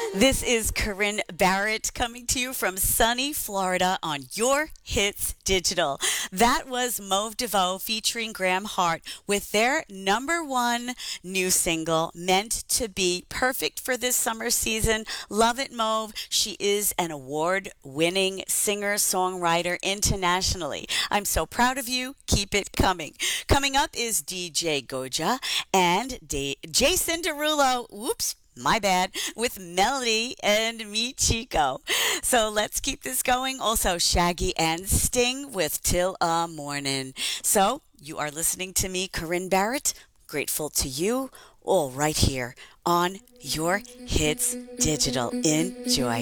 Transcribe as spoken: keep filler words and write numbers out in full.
This is Corinne Barrett coming to you from sunny Florida on Your Hits Digital. That was Mauve DeVoe featuring Graham Hart with their number one new single, Meant to Be, perfect for this summer season. Love it, Mauve. She is an award-winning singer-songwriter internationally. I'm so proud of you. Keep it coming. Coming up is D J Goja and D- Jason Derulo. Whoops. My bad, with Melody and Me Chico. So let's keep this going. Also, Shaggy and Sting with Till a Morning. So you are listening to me, Corinne Barrett. Grateful to you, all right here on Your Hits Digital. Enjoy.